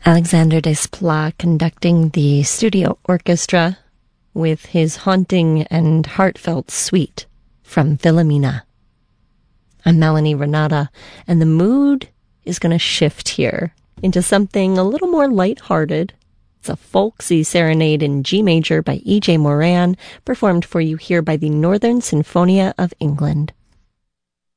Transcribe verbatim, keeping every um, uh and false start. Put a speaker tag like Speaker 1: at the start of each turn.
Speaker 1: Alexander Desplat conducting the studio orchestra with his haunting and heartfelt suite from Wilhelmina. I'm Melanie Renata, and the mood is going to shift here into something a little more lighthearted. It's a folksy serenade in G major by E J Moran, performed for you here by the Northern Sinfonia of England.